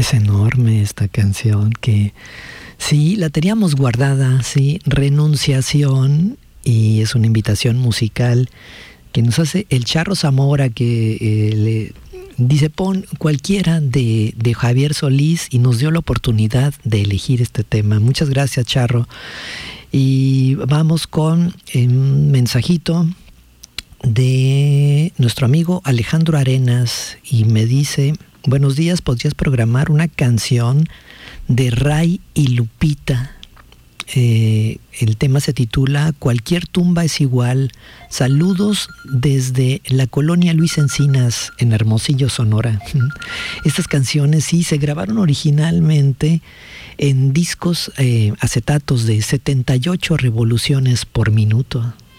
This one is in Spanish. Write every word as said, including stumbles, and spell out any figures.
Es enorme esta canción que sí, la teníamos guardada, sí, Renunciación, y es una invitación musical que nos hace el Charro Zamora, que eh, le dice pon cualquiera de, de Javier Solís, y nos dio la oportunidad de elegir este tema. Muchas gracias, Charro. Y vamos con eh, un mensajito de nuestro amigo Alejandro Arenas, y me dice: buenos días, ¿podrías programar una canción de Ray y Lupita? Eh, el tema se titula Cualquier tumba es igual. Saludos desde la colonia Luis Encinas, en Hermosillo, Sonora. Estas canciones sí se grabaron originalmente en discos eh, acetatos de setenta y ocho revoluciones por minuto.